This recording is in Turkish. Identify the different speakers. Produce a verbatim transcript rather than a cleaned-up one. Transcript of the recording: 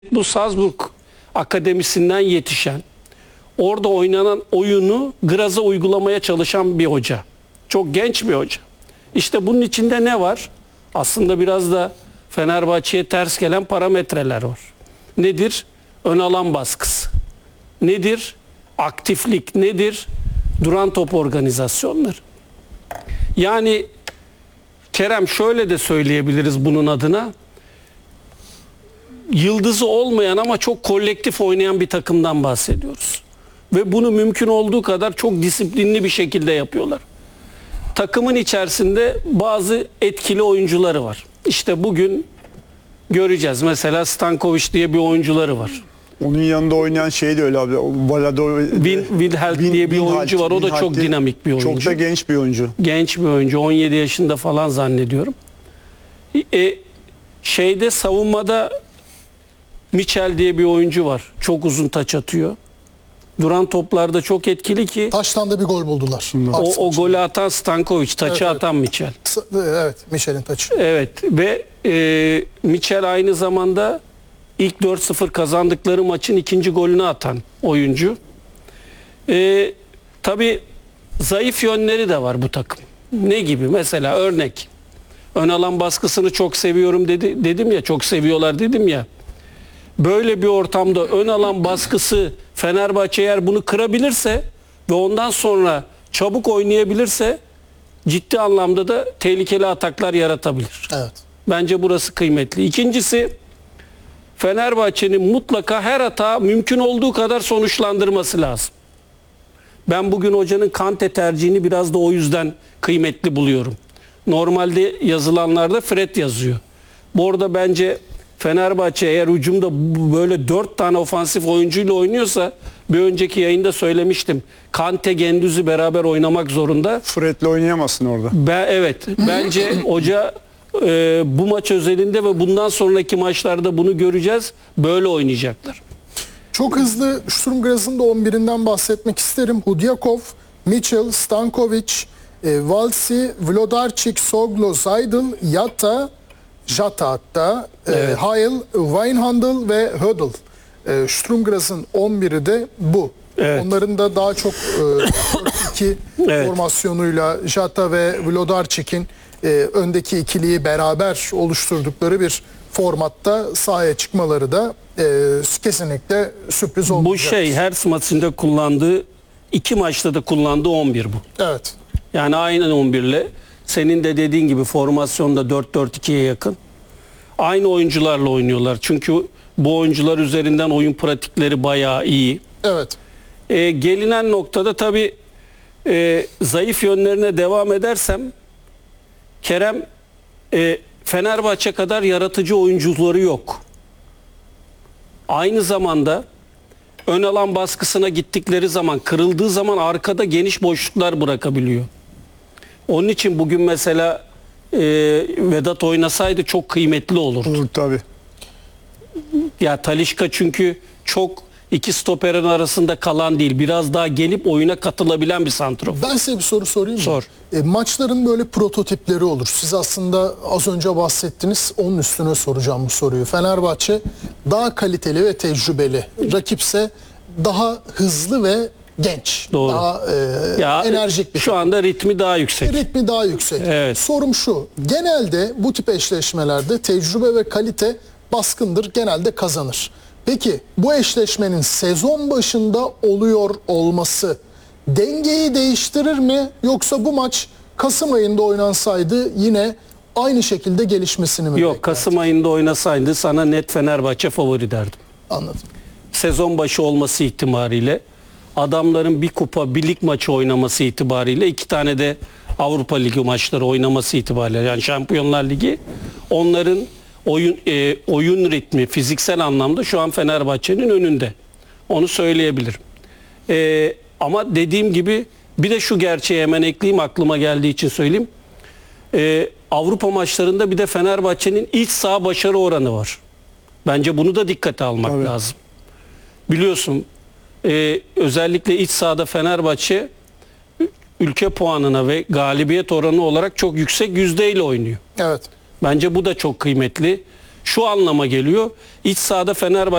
Speaker 1: Bu Salzburg Akademisi'nden yetişen, orada oynanan oyunu Graz'a uygulamaya çalışan bir hoca. Çok genç bir hoca. İşte bunun içinde ne var? Aslında biraz da Fenerbahçe'ye ters gelen parametreler var. Nedir? Ön alan baskısı. Nedir? Aktiflik. Nedir? Duran top organizasyonları. Yani Kerem, şöyle de söyleyebiliriz bunun adına. Yıldızı olmayan ama çok kolektif oynayan bir takımdan bahsediyoruz. Ve bunu mümkün olduğu kadar çok disiplinli bir şekilde yapıyorlar. Takımın içerisinde bazı etkili oyuncuları var. İşte bugün göreceğiz. Mesela Stankovic diye bir oyuncuları var.
Speaker 2: Onun yanında oynayan şey de öyle abi.
Speaker 1: Win, Wilhelm diye bir oyuncu var. O da çok dinamik bir oyuncu.
Speaker 2: Çok da genç bir oyuncu.
Speaker 1: Genç bir oyuncu. on yedi yaşında falan zannediyorum. E, şeyde savunmada Michel diye bir oyuncu var. Çok uzun taç atıyor. Duran toplarda çok etkili ki.
Speaker 3: Taçtan da bir gol buldular.
Speaker 1: O, o golü atan Stankovic, taçı
Speaker 3: evet,
Speaker 1: atan Michel.
Speaker 3: Evet, Michel'in taçı.
Speaker 1: Evet ve e, Michel aynı zamanda ilk dört sıfır kazandıkları maçın ikinci golünü atan oyuncu. E, tabii zayıf yönleri de var bu takım. Ne gibi? Mesela örnek. Ön alan baskısını çok seviyorum dedi, dedim ya, çok seviyorlar dedim ya. Böyle bir ortamda ön alan baskısı Fenerbahçe eğer bunu kırabilirse ve ondan sonra çabuk oynayabilirse ciddi anlamda da tehlikeli ataklar yaratabilir.
Speaker 3: Evet.
Speaker 1: Bence burası kıymetli. İkincisi, Fenerbahçe'nin mutlaka her hata mümkün olduğu kadar sonuçlandırması lazım. Ben bugün hocanın Kante tercihini biraz da o yüzden kıymetli buluyorum. Normalde yazılanlarda Fred yazıyor. Bu arada bence Fenerbahçe eğer hücumda böyle dört tane ofansif oyuncuyla oynuyorsa, bir önceki yayında söylemiştim, Kante Gendüz'ü beraber oynamak zorunda.
Speaker 2: Fred'le oynayamazsın orada.
Speaker 1: Ben, evet. Bence hoca e, bu maç özelinde ve bundan sonraki maçlarda bunu göreceğiz. Böyle oynayacaklar.
Speaker 3: Çok hızlı Sturm Graz'ın da on birinden bahsetmek isterim. Hudyakov, Michel, Stankovic, e, Valsi, Vlodarčić, Soglo, Zaydl, Yatta, Jata hatta, evet. e, Hayl, Wijnhandel ve Hödl. E, Sturm Graz'ın on biri de bu. Evet. Onların da daha çok iki e, evet. formasyonuyla Jata ve Vlodarčić'in e, öndeki ikiliyi beraber oluşturdukları bir formatta sahaya çıkmaları da e, kesinlikle sürpriz olmayacak.
Speaker 1: Bu şey her maçında kullandığı, iki maçta da kullandığı on bir bu.
Speaker 3: Evet.
Speaker 1: Yani aynen on birle. Senin de dediğin gibi formasyonda dört dört ikiye yakın. Aynı oyuncularla oynuyorlar. Çünkü bu oyuncular üzerinden oyun pratikleri bayağı iyi.
Speaker 3: Evet.
Speaker 1: Ee, gelinen noktada tabii e, zayıf yönlerine devam edersem, Kerem, e, Fenerbahçe kadar yaratıcı oyuncuları yok. Aynı zamanda ön alan baskısına gittikleri zaman, kırıldığı zaman arkada geniş boşluklar bırakabiliyor. Onun için bugün mesela e, Vedat oynasaydı çok kıymetli olurdu.
Speaker 2: Olur tabii.
Speaker 1: Ya Talisca çünkü çok iki stoperin arasında kalan değil. Biraz daha gelip oyuna katılabilen bir santrofor.
Speaker 3: Ben size bir soru sorayım mı?
Speaker 1: Sor.
Speaker 3: E, maçların böyle prototipleri olur. Siz aslında az önce bahsettiniz. Onun üstüne soracağım bu soruyu. Fenerbahçe daha kaliteli ve tecrübeli. Rakipse daha hızlı ve genç.
Speaker 1: Doğru.
Speaker 3: Daha e,
Speaker 1: ya,
Speaker 3: enerjik bir
Speaker 1: Şu anda ritmi daha yüksek.
Speaker 3: Ritmi daha yüksek.
Speaker 1: Evet.
Speaker 3: Sorum şu. Genelde bu tip eşleşmelerde tecrübe ve kalite baskındır. Genelde kazanır. Peki bu eşleşmenin sezon başında oluyor olması dengeyi değiştirir mi? Yoksa bu maç Kasım ayında oynansaydı yine aynı şekilde gelişmesini mi
Speaker 1: Yok,
Speaker 3: beklerdi?
Speaker 1: Kasım ayında oynasaydı sana net Fenerbahçe favori derdim.
Speaker 3: Anladım.
Speaker 1: Sezon başı olması itibariyle, adamların bir kupa, bir lig maçı oynaması itibariyle, iki tane de Avrupa Ligi maçları oynaması itibariyle, yani Şampiyonlar Ligi, onların oyun e, oyun ritmi fiziksel anlamda şu an Fenerbahçe'nin önünde. Onu söyleyebilirim. E, ama dediğim gibi bir de şu gerçeği hemen ekleyeyim, aklıma geldiği için söyleyeyim. E, Avrupa maçlarında bir de Fenerbahçe'nin iç saha başarı oranı var. Bence bunu da dikkate almak
Speaker 2: Tabii.
Speaker 1: lazım. Biliyorsun e, özellikle iç sahada Fenerbahçe ülke puanına ve galibiyet oranı olarak çok yüksek yüzdeyle oynuyor.
Speaker 3: Evet.
Speaker 1: Bence bu da çok kıymetli. şu anlama geliyor. İç sahada Fenerbahçe